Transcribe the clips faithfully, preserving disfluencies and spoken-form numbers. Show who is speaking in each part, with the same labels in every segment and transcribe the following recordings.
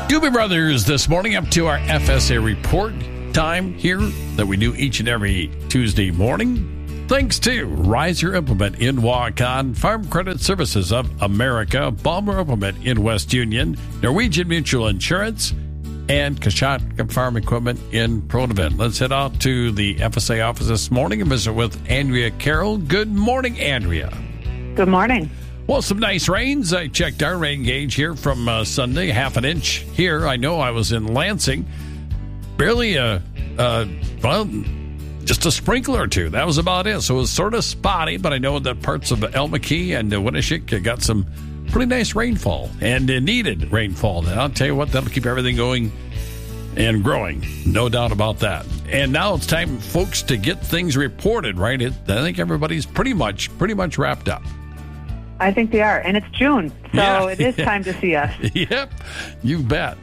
Speaker 1: Doobie Brothers this morning up to our F S A report time here that we do each and every Tuesday morning. Thanks to Riser Implement in Waukon, Farm Credit Services of America, Balmer Implement in West Union, Norwegian Mutual Insurance, and Kashatka Farm Equipment in Protivent. Let's head out to the F S A office this morning and visit with Andrea Carroll. Good morning, Andrea.
Speaker 2: Good morning.
Speaker 1: Well, some nice rains. I checked our rain gauge here from uh, Sunday, half an inch here. I know I was in Lansing. Barely a, uh, well, just a sprinkler or two. That was about it. So it was sort of spotty, but I know that parts of Elmekey and uh, Winneshiek got some pretty nice rainfall and uh, needed rainfall. And I'll tell you what, that'll keep everything going and growing. No doubt about that. And now it's time, folks, to get things reported, right? It, I think everybody's pretty much, pretty much wrapped up.
Speaker 2: I think they are, and it's June, so
Speaker 1: yeah,
Speaker 2: it is
Speaker 1: yeah.
Speaker 2: time to see us.
Speaker 1: Yep, you bet.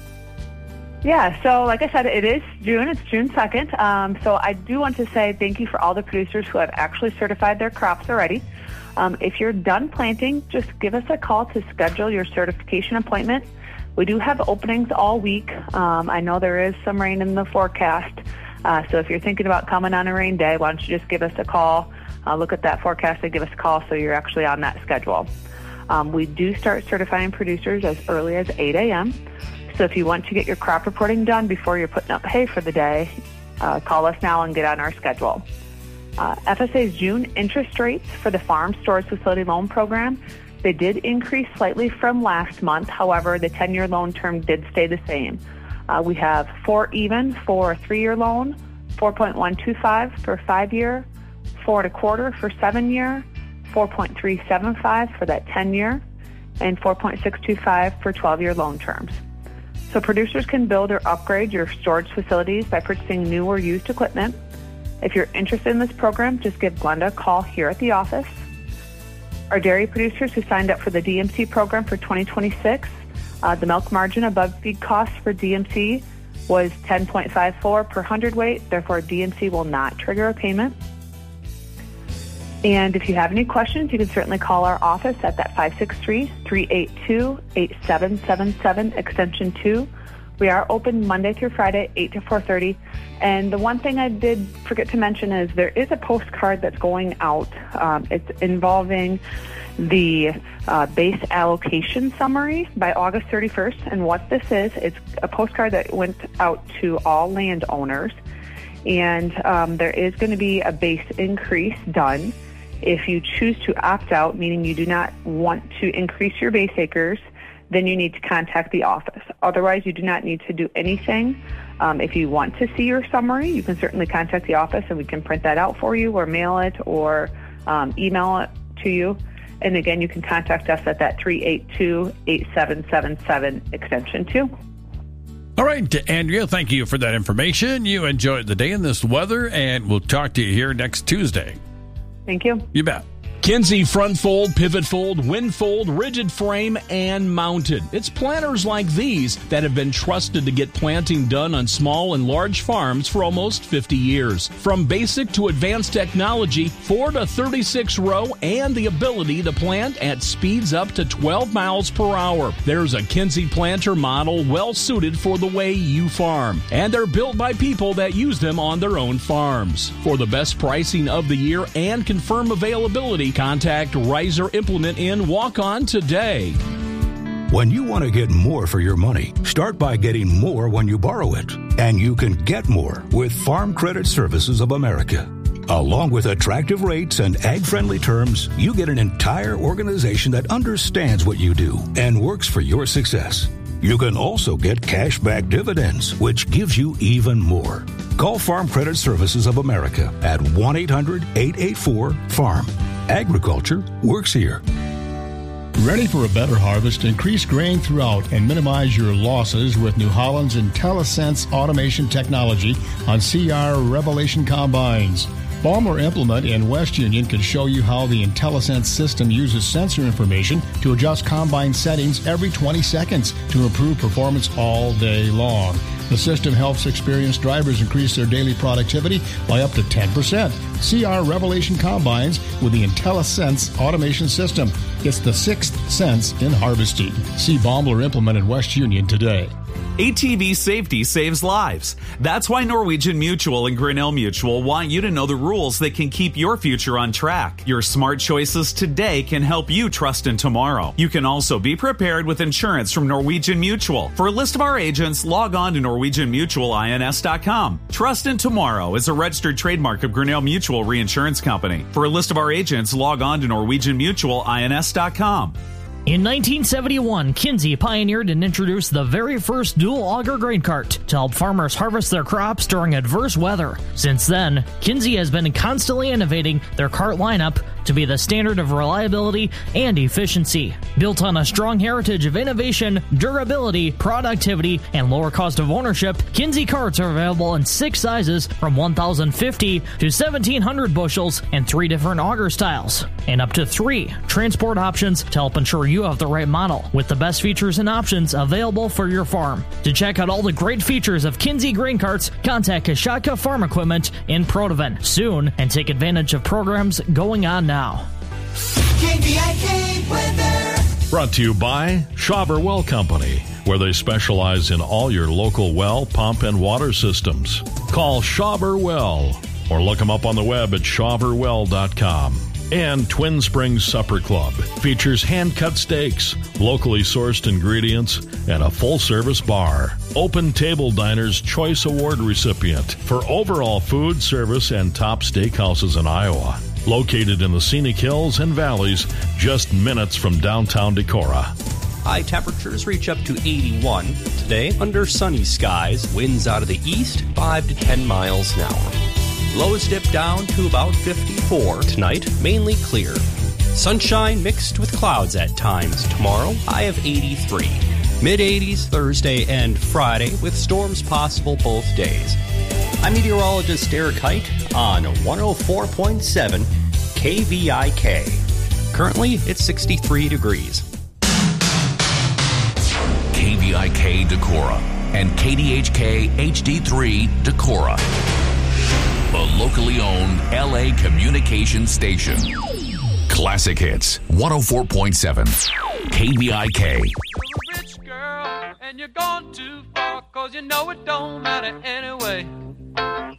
Speaker 2: Yeah, so like I said, it is June. It's June second. Um, so I do want to say thank you for all the producers who have actually certified their crops already. Um, if you're done planting, just give us a call to schedule your certification appointment. We do have openings all week. Um, I know there is some rain in the forecast, uh, so if you're thinking about coming on a rain day, why don't you just give us a call. Uh, look at that forecast and give us a call so you're actually on that schedule. Um, we do start certifying producers as early as eight a.m. So if you want to get your crop reporting done before you're putting up hay for the day, uh, call us now and get on our schedule. Uh, F S A's June interest rates for the Farm Storage Facility Loan Program, they did increase slightly from last month. However, the ten-year loan term did stay the same. Uh, we have four even for a three-year loan, four point one two five for a five-year, four and a quarter for seven-year, four point three seven five for that ten-year, and four point six two five for twelve-year loan terms. So producers can build or upgrade your storage facilities by purchasing new or used equipment. If you're interested in this program, just give Glenda a call here at the office. Our dairy producers who signed up for the D M C program for twenty twenty-six, uh, the milk margin above feed costs for D M C was ten point five four per hundredweight. Therefore, D M C will not trigger a payment. And if you have any questions, you can certainly call our office at that five six three, three eight two, eight seven seven seven, extension two. We are open Monday through Friday, eight to four thirty. And the one thing I did forget to mention is there is a postcard that's going out. Um, it's involving the uh, base allocation summary by August thirty-first. And what this is, it's a postcard that went out to all landowners. And um, there is going to be a base increase done. If you choose to opt out, meaning you do not want to increase your base acres, then you need to contact the office. Otherwise, you do not need to do anything. Um, if you want to see your summary, you can certainly contact the office and we can print that out for you or mail it or um, email it to you. And again, you can contact us at that three eight two, eight seven seven seven, extension two.
Speaker 1: All right, Andrea, thank you for that information. You enjoyed the day in this weather, and we'll talk to you here next Tuesday.
Speaker 2: Thank you.
Speaker 1: You bet.
Speaker 3: Kinze front fold, pivot fold, wind fold, rigid frame, and mounted. It's planters like these that have been trusted to get planting done on small and large farms for almost fifty years. From basic to advanced technology, four to thirty-six row, and the ability to plant at speeds up to twelve miles per hour. There's a Kinze planter model well suited for the way you farm. And they're built by people that use them on their own farms. For the best pricing of the year and confirm availability, contact Riser Implement in Waukon today.
Speaker 4: When you want to get more for your money, start by getting more when you borrow it. And you can get more with Farm Credit Services of America. Along with attractive rates and ag-friendly terms, you get an entire organization that understands what you do and works for your success. You can also get cashback dividends, which gives you even more. Call Farm Credit Services of America at one eight hundred, eight eight four, farm. Agriculture works here.
Speaker 5: Ready for a better harvest? Increase grain throughout and minimize your losses with New Holland's IntelliSense automation technology on C R Revelation combines. Balmer Implement in West Union can show you how the IntelliSense system uses sensor information to adjust combine settings every twenty seconds to improve performance all day long. The system helps experienced drivers increase their daily productivity by up to ten percent. C R Revelation Combines with the IntelliSense automation system. It's the sixth sense in harvesting. See Baumler implemented West Union today.
Speaker 6: A T V safety saves lives. That's why Norwegian Mutual and Grinnell Mutual want you to know the rules that can keep your future on track. Your smart choices today can help you trust in tomorrow. You can also be prepared with insurance from Norwegian Mutual. For a list of our agents, log on to norwegian mutual ins dot com. Trust in Tomorrow is a registered trademark of Grinnell Mutual Reinsurance Company. For a list of our agents, log on to norwegian mutual ins dot com.
Speaker 7: In nineteen seventy-one, Kinsey pioneered and introduced the very first dual auger grain cart to help farmers harvest their crops during adverse weather. Since then, Kinsey has been constantly innovating their cart lineup to be the standard of reliability and efficiency. Built on a strong heritage of innovation, durability, productivity, and lower cost of ownership, Kinsey carts are available in six sizes from one thousand fifty to seventeen hundred bushels and three different auger styles, and up to three transport options to help ensure you have the right model with the best features and options available for your farm. To check out all the great features of Kinsey grain carts, contact Kashatka Farm Equipment in Protoven soon and take advantage of programs going on now.
Speaker 8: K V I K weather.
Speaker 9: Brought to you by Schauber Well Company, where they specialize in all your local well, pump, and water systems. Call Schauber Well or look them up on the web at schauber well dot com. And Twin Springs Supper Club features hand-cut steaks, locally sourced ingredients, and a full-service bar. Open Table Diner's Choice Award recipient for overall food, service, and top steakhouses in Iowa. Located in the scenic hills and valleys, just minutes from downtown Decorah.
Speaker 10: High temperatures reach up to eighty-one. Today, under sunny skies, winds out of the east, five to ten miles an hour. Lows dip down to about fifty-four. Tonight, mainly clear. Sunshine mixed with clouds at times. Tomorrow, high of eighty-three. Mid-eighties Thursday and Friday, with storms possible both days. I'm meteorologist Eric Height on one oh four point seven K V I K. Currently, it's sixty-three degrees.
Speaker 11: K V I K Decorah and K D H K H D three Decorah. A locally owned L A communications station. Classic Hits, one oh four point seven K V I K.
Speaker 12: You're a rich girl and you're gone too far, 'cause you know it don't matter anyway.